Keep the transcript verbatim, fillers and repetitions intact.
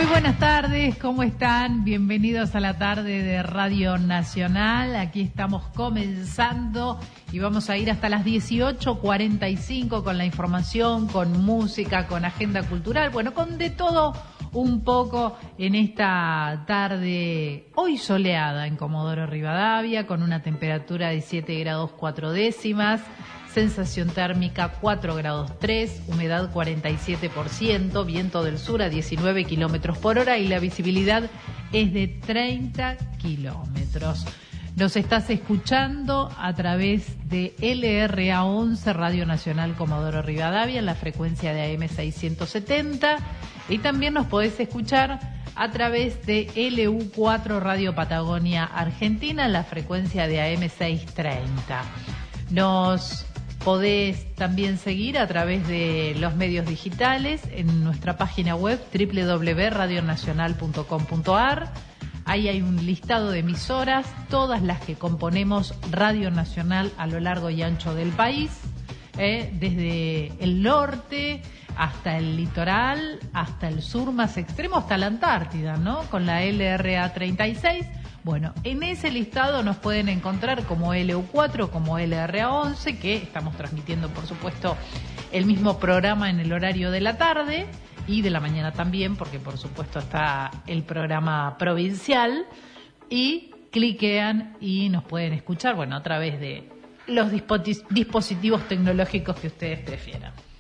Muy buenas tardes, ¿cómo están? Bienvenidos a la tarde de Radio Nacional. Aquí estamos comenzando y vamos a ir hasta las dieciocho cuarenta y cinco con la información, con música, con agenda cultural, bueno, con de todo un poco en esta tarde hoy soleada en Comodoro Rivadavia, con una temperatura de siete grados cuatro décimas. Sensación térmica cuatro grados tres, humedad cuarenta y siete por ciento, viento del sur a diecinueve kilómetros por hora y la visibilidad es de treinta kilómetros. Nos estás escuchando a través de L R A once, Radio Nacional Comodoro Rivadavia, en la frecuencia de A M seiscientos setenta, y también nos podés escuchar a través de L U cuatro, Radio Patagonia Argentina, en la frecuencia de A M seiscientos treinta. Nos podés también seguir a través de los medios digitales en nuestra página web doble u doble u doble u punto radio nacional punto com punto a r. Ahí hay un listado de emisoras, todas las que componemos Radio Nacional a lo largo y ancho del país, eh, desde el norte hasta el litoral, hasta el sur más extremo, hasta la Antártida, ¿no? Con la L R A treinta y seis. Bueno, en ese listado nos pueden encontrar como L U cuatro, como L R A once, que estamos transmitiendo, por supuesto, el mismo programa en el horario de la tarde y de la mañana también, porque por supuesto está el programa provincial, y cliquean y nos pueden escuchar, bueno, a través de los dispositivos tecnológicos que ustedes prefieran.